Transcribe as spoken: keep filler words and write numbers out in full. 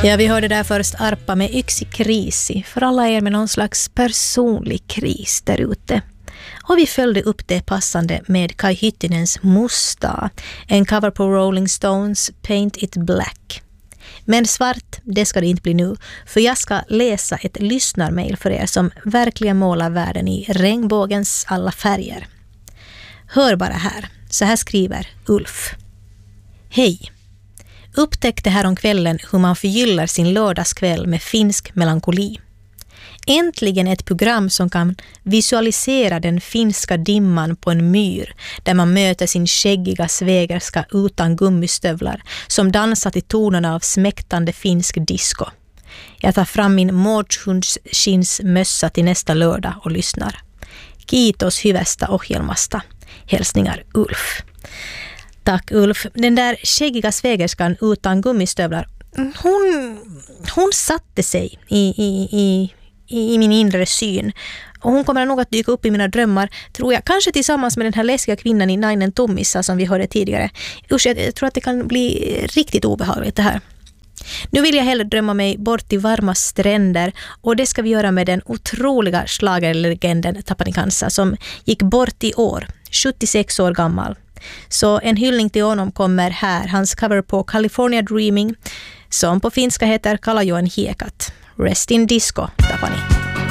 Ja, vi hörde där först Arpa med Yksi krisi för alla er med någon slags personlig kris där ute. Och vi följde upp det passande med Kai Hyttinens Musta, en cover på Rolling Stones Paint It Black. Men svart, det ska det inte bli nu, för jag ska läsa ett lyssnarmail för er som verkligen målar världen i regnbågens alla färger. Hör bara här, så här skriver Ulf. Hej! Upptäckte här om kvällen hur man förgyllar sin lördagskväll med finsk melankoli. Äntligen ett program som kan visualisera den finska dimman på en myr där man möter sin skäggiga svägerska utan gummistövlar som dansar till tonerna av smäktande finsk disco. Jag tar fram min mårdshundskinnsmössa till nästa lördag och lyssnar. Kiitos hyvästä ohjelmasta. Hälsningar Ulf. Tack Ulf. Den där skäggiga svägerskan utan gummistövlar, hon, hon satte sig i, i, i, i min inre syn. Och hon kommer nog att dyka upp i mina drömmar, tror jag. Kanske tillsammans med den här läskiga kvinnan i Nainen Tummissa som vi hörde tidigare. Usch, jag tror att det kan bli riktigt obehagligt det här. Nu vill jag hellre drömma mig bort till varma stränder, och det ska vi göra med den otroliga schlagerlegenden Tapani Kansa som gick bort i år, sjuttiosex år gammal. Så en hyllning till honom kommer här, hans cover på California Dreaming som på finska heter Kalajoen hiekat. Rest in disco, Tapani.